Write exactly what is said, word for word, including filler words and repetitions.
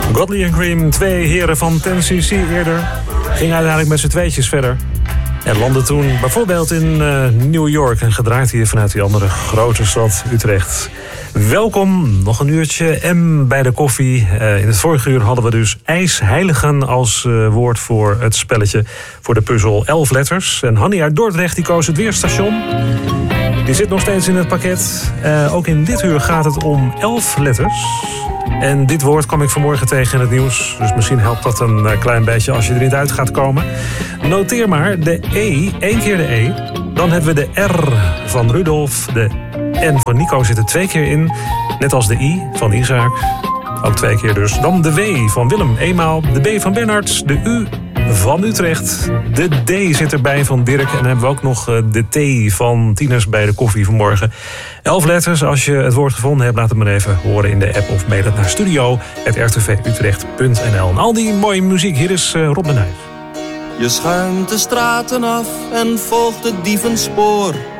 Godley en Cream, twee heren van ten cc eerder, gingen uiteindelijk met z'n tweetjes verder. En landde toen bijvoorbeeld in uh, New York en gedraaid hier vanuit die andere grote stad Utrecht. Welkom, nog een uurtje en bij de koffie. Uh, in het vorige uur hadden we dus IJsheiligen als uh, woord voor het spelletje, voor de puzzel elf letters. En Hanny uit Dordrecht die koos het weerstation. Die zit nog steeds in het pakket. Uh, ook in dit uur gaat het om elf letters. En dit woord kwam ik vanmorgen tegen in het nieuws. Dus misschien helpt dat een klein beetje als je er niet uit gaat komen. Noteer maar de E, één keer de E. Dan hebben we de R van Rudolf. De N van Nico zit er twee keer in. Net als de I van Isaac. Ook twee keer dus. Dan de W van Willem, eenmaal. De B van Bernhard. De U van Utrecht. De D zit erbij van Dirk. En dan hebben we ook nog de T van Tieners bij de koffie vanmorgen. Elf letters. Als je het woord gevonden hebt, laat het maar even horen in de app. Of mail het naar studio apenstaartje r t v utrecht punt n l. En al die mooie muziek. Hier is Rob de Nijs. Je schuimt de straten af en volgt het dievenspoor.